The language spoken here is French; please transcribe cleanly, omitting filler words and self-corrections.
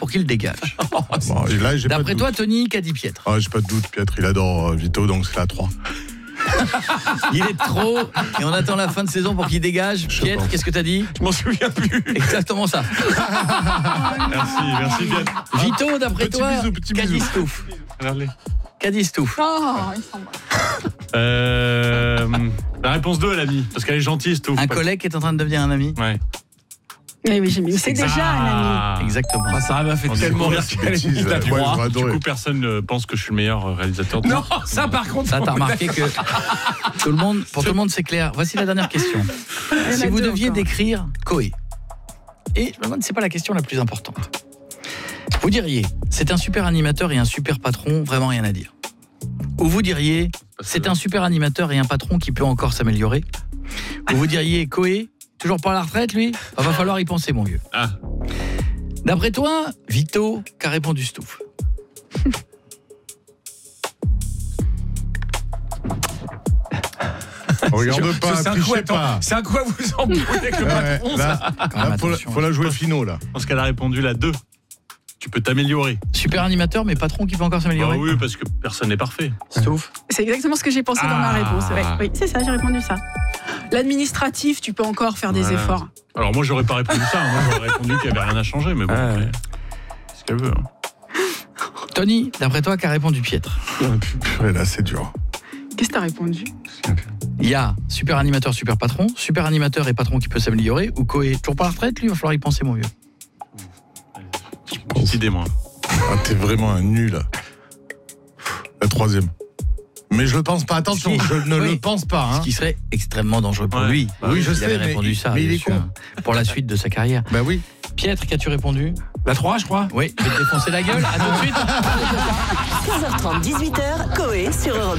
pour qu'il dégage. Bon, et là, j'ai D'après pas de toi, doute. Tony, qu'a dit Pietre? J'ai pas de doute, Pietre, il adore Vito, donc c'est la 3. Il est trop, et on attend la fin de saison pour qu'il dégage. Je Pietre, pense. qu'est-ce que t'as dit? Je m'en souviens plus. Exactement ça. Merci Pietre. Vito, d'après Petit toi, bisou, petit qu'a dit bisou. Stouff? Regardez. Qu'a dit Stouff? Oh, il s'en va. La réponse 2, elle a mis. Parce qu'elle est gentille, c'est tout. Un collègue qui est en train de devenir un ami? Ouais. Mais oui, j'ai mis. C'est déjà un ami. Exactement. Ah, ça m'a fait On tellement découvre rire ces qu'elle ait bêtises, mis la là. Ouais, 3. j'aurais Du adoré. coup, personne ne pense que je suis le meilleur réalisateur. Non, ça par contre. Ça, t'as remarqué que tout le monde, c'est clair. Voici la dernière question. Il y en Si a vous deux deviez encore. décrire Koé, et je me demande, c'est pas la question la plus importante. Vous diriez, c'est un super animateur et un super patron, vraiment rien à dire. Ou vous diriez, c'est un super animateur et un patron qui peut encore s'améliorer. Ou vous diriez, Koé, toujours pas à la retraite, lui? Va falloir y penser, mon vieux. Ah. D'après toi, Vito, qu'a répondu Stouff? Regarde pas, C'est un coup, trichez attends, pas. c'est un coup à vous embrouiller avec le Ouais, patron, là, ça. Quand même, là, attention. faut la jouer finaux, là. Je pense qu'elle a répondu la 2. Tu peux t'améliorer. Super animateur, mais patron qui peut encore s'améliorer? Bah oui, parce que personne n'est parfait. Stouff? C'est exactement ce que j'ai pensé dans ma réponse. Ouais. Oui, c'est ça, j'ai répondu ça. L'administratif, tu peux encore faire des Voilà. efforts. Alors moi, j'aurais pas répondu ça. Moi, j'aurais répondu qu'il n'y avait rien à changer. Mais bon, Ouais. après, c'est ce qu'elle veut. Tony, d'après toi, qu'a répondu Pietre? Ouais, là, c'est dur. Qu'est-ce que t'as répondu? Il y a super animateur, super patron, super animateur et patron qui peut s'améliorer, ou Koé, toujours pas à la retraite, lui, il va falloir y penser, mon vieux. Petite idée, moi. T'es vraiment un nul. La 3e. Mais je le pense pas. Attention, Si. je ne Oui. le pense pas. Ce Hein. qui serait extrêmement dangereux pour Ouais. lui. Bah oui, je il sais, avait mais répondu ça. il est bien sûr, con. pour la suite de sa carrière. Bah oui. Pietre, qu'as-tu répondu? La 3, je crois. Oui, je vais te défoncer la gueule. À tout de suite. 16h30, 18h, Coé sur Europe.